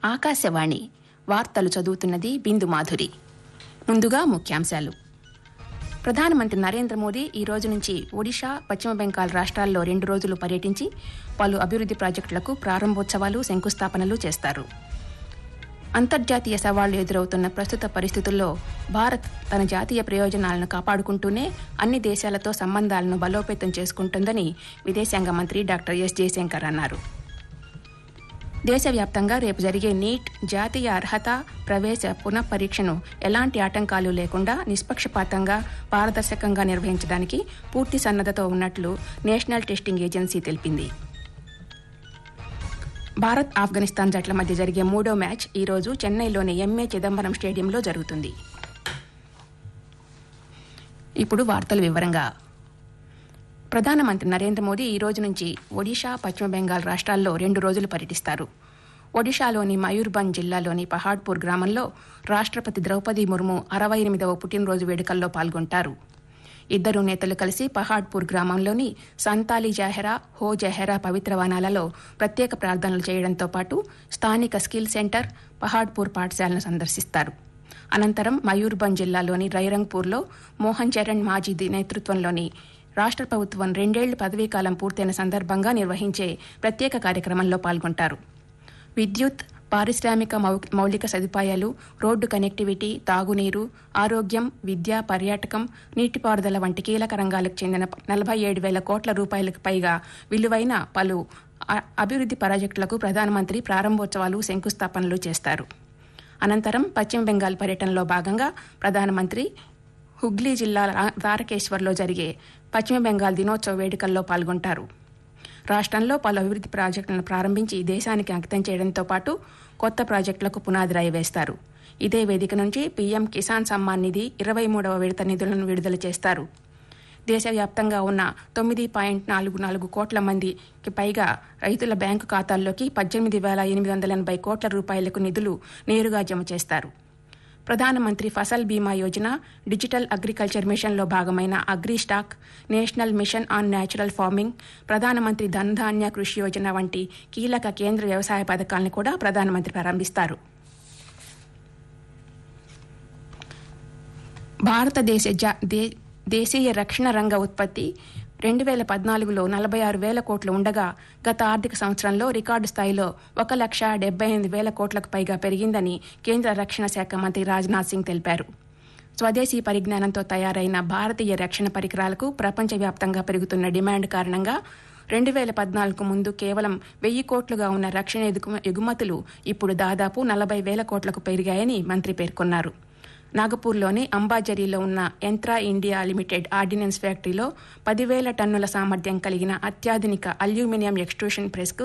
ఆకాశవాణి వార్తలు చదువుతున్నది బిందు మాధురి. ముందుగా ముఖ్యాంశాలు. ప్రధానమంత్రి నరేంద్ర మోదీ ఈ రోజు నుంచి ఒడిషా, పశ్చిమ బెంగాల్ రాష్ట్రాల్లో 2 రోజులు పర్యటించి పలు అభివృద్ది ప్రాజెక్టులకు ప్రారంభోత్సవాలు, శంకుస్థాపనలు చేస్తారు. అంతర్జాతీయ సవాళ్లు ఎదురవుతున్న ప్రస్తుత పరిస్థితుల్లో భారత్ తన జాతీయ ప్రయోజనాలను కాపాడుకుంటూనే అన్ని దేశాలతో సంబంధాలను బలోపేతం చేసుకుంటుందని విదేశాంగ మంత్రి డాక్టర్ ఎస్ జయశంకర్ అన్నారు. దేశవ్యాప్తంగా రేపు జరిగే నీట్ జాతీయ అర్హత ప్రవేశ పునఃపరీక్షను ఎలాంటి ఆటంకాలు లేకుండా నిష్పక్షపాతంగా, పారదర్శకంగా నిర్వహించడానికి పూర్తి సన్నద్ధతో ఉన్నట్లు నేషనల్ టెస్టింగ్ ఏజెన్సీ తెలిపింది. భారత్, ఆఫ్ఘనిస్తాన్ జట్ల మధ్య జరిగే 3వ మ్యాచ్ ఈ రోజు చెన్నైలోని ఎంఏ చిదంబరం స్టేడియంలో జరుగుతుంది. ఇప్పుడు వార్తల వివరంగా. ప్రధానమంత్రి నరేంద్ర మోదీ ఈ రోజు నుంచి ఒడిషా, పశ్చిమ బెంగాల్ రాష్ట్రాల్లో 2 రోజులు పర్యటిస్తారు. ఒడిషాలోని మయూర్భంజ్ జిల్లాలోని పహాడ్పూర్ గ్రామంలో రాష్ట్రపతి ద్రౌపది ముర్ము 68వ పుట్టినరోజు వేడుకల్లో పాల్గొంటారు. ఇద్దరు నేతలు కలిసి పహాడ్పూర్ గ్రామంలోని సంతాలి జహెరా, హో జహెరా పవిత్ర వనాలలో ప్రత్యేక ప్రార్థనలు చేయడంతో పాటు స్థానిక స్కిల్ సెంటర్, పహాడ్పూర్ పాఠశాలను సందర్శిస్తారు. అనంతరం మయూర్భంజ్ జిల్లాలోని రైరంగ్పూర్లో మోహన్ చరణ్ మాజీ నేతృత్వంలోని రాష్ట్ర ప్రభుత్వం 2 ఏళ్ల పదవీకాలం పూర్తయిన సందర్భంగా నిర్వహించే ప్రత్యేక కార్యక్రమంలో పాల్గొంటారు. విద్యుత్, పారిశ్రామిక మౌలిక సదుపాయాలు, రోడ్డు కనెక్టివిటీ, తాగునీరు, ఆరోగ్యం, విద్య, పర్యాటకం, నీటిపారుదల వంటి కీలక రంగాలకు చెందిన 47,000 కోట్ల రూపాయలకు పైగా విలువైన పలు అభివృద్ది ప్రాజెక్టులకు ప్రధానమంత్రి ప్రారంభోత్సవాలు, శంకుస్థాపనలు చేస్తారు. అనంతరం పశ్చిమ బెంగాల్ పర్యటనలో భాగంగా ప్రధానమంత్రి హుగ్లీ జిల్లా తారకేశ్వర్లో జరిగే పశ్చిమ బెంగాల్ దినోత్సవ వేడుకల్లో పాల్గొంటారు. రాష్ట్రంలో పలు అభివృద్ది ప్రాజెక్టులను ప్రారంభించి దేశానికి అంకితం చేయడంతో పాటు కొత్త ప్రాజెక్టులకు పునాది రాయి వేస్తారు. ఇదే వేదిక నుంచి పీఎం కిసాన్ సమ్మాన్ నిధి 23వ విడత నిధులను విడుదల చేస్తారు. దేశవ్యాప్తంగా ఉన్న 9.44 కోట్ల మందికి పైగా రైతుల బ్యాంకు ఖాతాల్లోకి 18,880 కోట్ల రూపాయలకు నిధులు నేరుగా జమ చేస్తారు. ప్రధానమంత్రి ఫసల్ బీమా యోజన, డిజిటల్ అగ్రికల్చర్ మిషన్లో భాగమైన agri stock, national mission on natural farming, ప్రధానమంత్రి ధన్ధాన్య కృషి యోజన వంటి కీలక కేంద్ర వ్యవసాయ పథకాలను కూడా ప్రధానమంత్రి ప్రారంభిస్తారు. భారతదేశ దేశీయ రక్షణ రంగ ఉత్పత్తి 2014లో 46,000 కోట్లు ఉండగా గత ఆర్థిక సంవత్సరంలో రికార్డు స్థాయిలో 1,78,000 కోట్లకు పైగా పెరిగిందని కేంద్ర రక్షణ శాఖ మంత్రి రాజ్నాథ్ సింగ్ తెలిపారు. స్వదేశీ పరిజ్ఞానంతో తయారైన భారతీయ రక్షణ పరికరాలకు ప్రపంచవ్యాప్తంగా పెరుగుతున్న డిమాండ్ కారణంగా 2014 ముందు కేవలం 1,000 కోట్లుగా ఉన్న రక్షణ ఎగుమతులు ఇప్పుడు దాదాపు 40,000 కోట్లకు పెరిగాయని మంత్రి పేర్కొన్నారు. నాగపూర్లోని అంబాజరీలో ఉన్న యంత్రా ఇండియా లిమిటెడ్ ఆర్డినెన్స్ ఫ్యాక్టరీలో 10,000 టన్నుల సామర్థ్యం కలిగిన అత్యాధునిక అల్యూమినియం ఎక్స్ట్రూషన్ ప్రెస్కు